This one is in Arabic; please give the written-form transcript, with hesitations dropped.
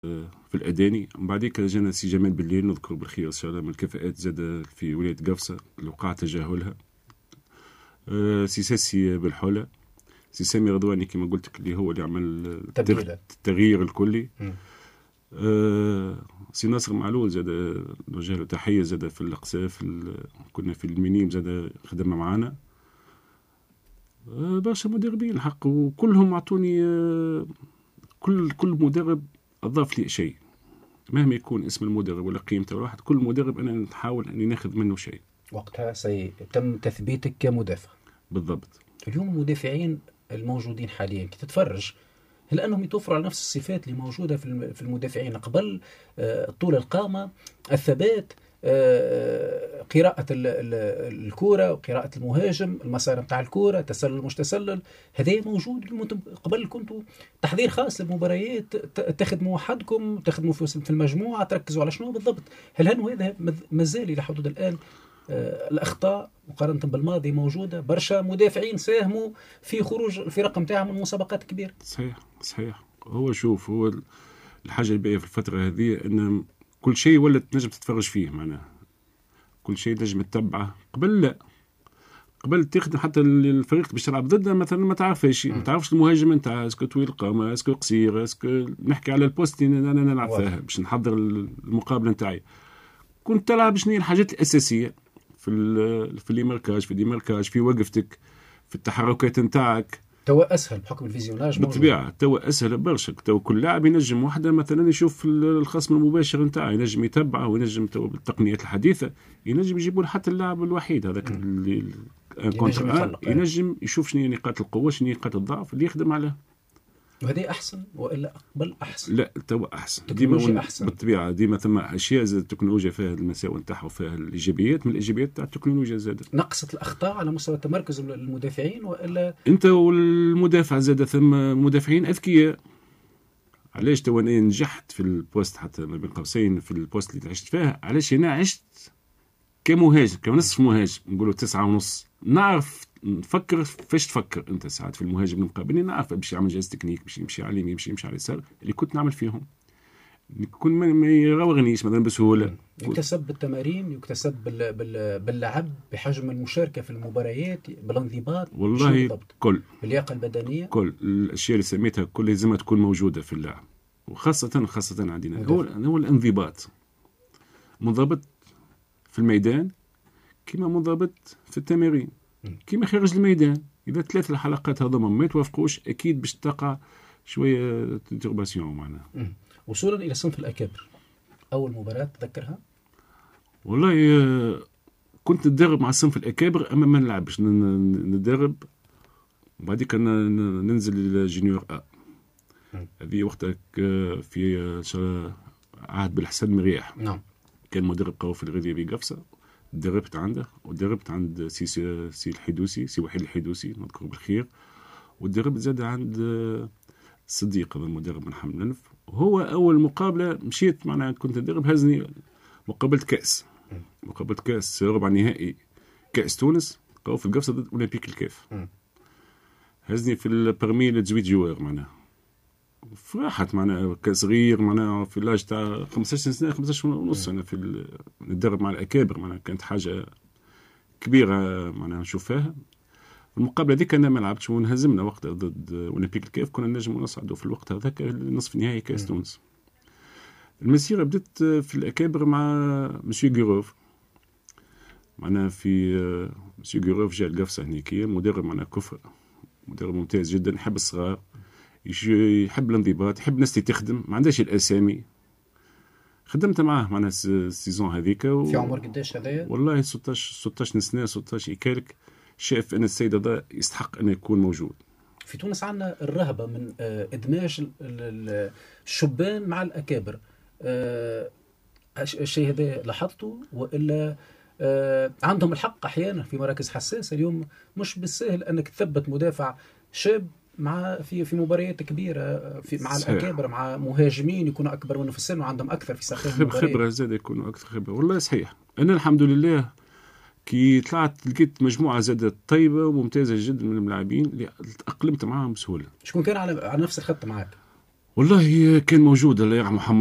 في الأداني. من بعديك جانا سي جمال بالليل، نذكر بالخير إن شاء الله، من الكفاءات زاد في ولاية قفصة اللي وقع تجاهلها. سي ساسي بالحولة، سي سامي رضواني كما قلت لك اللي هو اللي عمل التغيير الكلي. سي ناصر معلول زاد نوجه له تحية، زاد في الأقساف كنا في المنيم زاد خدم معانا. برشا مدربين الحق، وكلهم أعطوني كل مدرب أضاف لي شيء، مهما يكون اسم المدرب ولا قيمته الواحد، كل مدرب أنا نحاول أني ناخذ منه شيء. وقتها سيتم تثبيتك كمدافع. بالضبط. اليوم المدافعين الموجودين حاليا كي تتفرج، هل أنهم يتوفروا على نفس الصفات اللي موجودة في المدافعين قبل؟ طول القامة، الثبات، قراءة الكرة وقراءة المهاجم، المسار متاع الكرة، تسلل مش تسلل، هذا موجود. قبل كنتوا تحضير خاص للمباريات، تخدموا وحدكم، تخدموا في المجموعة، تركزوا على شنو بالضبط. هل هذا مازال إلى حدود الآن الأخطاء مقارنة بالماضي موجودة؟ برشا مدافعين ساهموا في خروج الفرق متاعهم من مسابقات كبيرة. صحيح. هو شوف، هو الحاجة اللي باقية في الفترة هذه أن كل شيء ولا تنجم تتفرج فيه، معناها كل شيء تنجم تتبعه. قبل تخدم حتى الفريق باش تلعب ضده مثلا ما تعرفش المهاجم نتاع اسكو طويل القامة، اسكو قصير، اسكو نحكي على البوست انا نلعب فيها باش نحضر المقابله نتاعي. كنت تلعب شنو الحاجات الاساسيه في الماركاج، في ديماركاج، في وقفتك، في التحركات نتاعك. توا اسهل بحكم الفيزيوناج بالطبيعه، توا اسهل برشا. توا كل لاعب ينجم وحده مثلا يشوف الخصم المباشر نتاعه، ينجم يتبعه، وينجم توا بالتقنيات الحديثه ينجم يجيبوا حتى اللاعب الوحيد هذاك اللي ينجم يشوف شنو نقاط القوه، شنو نقاط الضعف اللي يخدم عليها. وهذه احسن والا اقبل احسن؟ لا توا احسن ديما أحسن. بالطبيعه ديما ثم اشياء زاد التكنولوجيا فيها المساوئ نتاعها وفيها الايجابيات. من الايجابيات تاع التكنولوجيا زادت نقصت الاخطاء على مستوى تمركز المدافعين والا انت والمدافع زاد ثم مدافعين اذكياء. علاش توا انا نجحت في البوست حتى ما بين قوسين في البوست اللي عشت فيها؟ علاش انا عشت كمهاجم، كنصف مهاجم، نقولوا 9.5. نعرف نفكر فاش تفكر انت ساعات في المهاجم المقابلني، نعرف باش يعمل جهاز تكنيك، باش يمشي على اليمين، باش يمشي على اليسار، اللي كنت نعمل فيهم يكون ما يراوغنيش مثلا بسهوله. يكتسب بالتمارين، يكتسب باللعب، بحجم المشاركه في المباريات، بالانضباط، والله كل باللياقه البدنيه، كل الاشياء اللي سميتها كل لازم تكون موجوده في اللعب. وخاصه عندنا هو الانضباط، منضبط في الميدان كما منضبط في التمارين كما خارج الميدان. اذا 3 الحلقات هذوما ما يتوافقوش اكيد باش تقع شويه ترباسيون معنا. وصولا الى صنف الاكابر، اول مباراه تذكرها؟ والله كنت ندرب مع صنف الاكابر، اما ما نلعبش، ندرب وبعديك ننزل للجونيور ا. هذه وقتها في عهد بالحسن مريح. نعم. كان مدرب قوي في الغذية بقفصة، دربت عنده ودربت عند سي الحدوسي، سي وحيد الحدوسي نذكره بالخير، ودربت زاد عند صديق هذا المدرب من حمد ننف. وهو أول مقابلة مشيت معنا كنت أدرب، هزني مقابلة كأس ربع نهائي كأس تونس قوي في القفصة ضد أولمبيك الكاف. هزني في البرمي لتزويد جوار معنا، فرحت معنا كصغير معنا في اللاج تاع 15 سنة 15 ونص أنا في ندرب مع الأكابر. معنا كانت حاجة كبيرة معنا نشوفها. المقابلة ذيك أنا ما لعبتش ونهزمنا وقتها ضد أولمبيك الكاف، كنا نجم نصعدوا في الوقت هذاك نصف نهائي كأس تونس. المسيرة بدت في الأكابر مع مسيو جيروف. معنا في مسيو جيروف جاء القفصة هنيكية، مدرب معنا كفر، مدرب ممتاز جدا، يحب الصغار، يحب الانضباط، يحب الناس اللي تخدم، ما عندهاش الأسامي. خدمت معاه معنا السيزون هذيك في عمر قداش هذايا؟ والله 16 سنة 16 يكالك. شاف أن السيد هذا يستحق أن يكون موجود. في تونس عندنا الرهبة من إدماج الشبان مع الأكابر. الشيء هذا لاحظته وإلا عندهم الحق أحيانا في مراكز حساسة؟ اليوم مش بالسهل أنك تثبت مدافع شاب مع في مباريات كبيرة مع الأكابر، مع مهاجمين يكونوا أكبر منه في السن وعندهم أكثر في ساقين خبرة زاد يكونوا أكثر خبرة. والله صحيح. أنا الحمد لله كي طلعت لقيت مجموعة زادت طيبة وممتازة جدا من اللاعبين اللي تأقلمت معهم بسهولة. شكون كان على نفس الخط معك؟ والله كان موجود الله يرحمه